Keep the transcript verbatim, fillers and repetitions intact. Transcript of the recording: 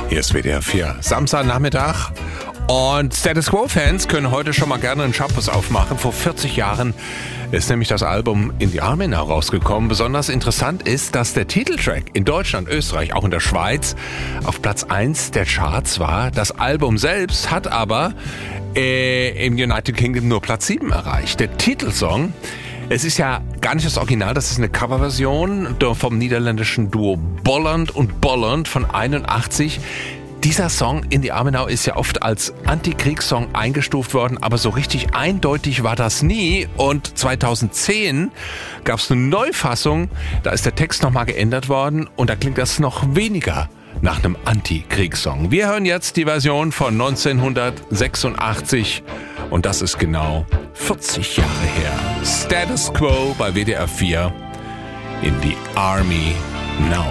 Hier ist W D R vier, Samstagnachmittag. Und Status Quo-Fans können heute schon mal gerne einen Shampoos aufmachen. Vor vierzig Jahren ist nämlich das Album In the Army Now rausgekommen. Besonders interessant ist, dass der Titeltrack in Deutschland, Österreich, auch in der Schweiz auf Platz eins der Charts war. Das Album selbst hat aber äh, im United Kingdom nur Platz sieben erreicht. Der Titelsong, es ist ja gar nicht das Original, das ist eine Coverversion vom niederländischen Duo Bolland und Bolland von einundachtzig. Dieser Song In the Army Now ist ja oft als Antikriegssong eingestuft worden, aber so richtig eindeutig war das nie. Und zweitausendzehn gab es eine Neufassung, da ist der Text nochmal geändert worden und da klingt das noch weniger nach einem Antikriegssong. Wir hören jetzt die Version von neunzehnhundertsechsundachtzig und das ist genau vierzig Jahre her. Status Quo bei W D R vier, In the Army Now.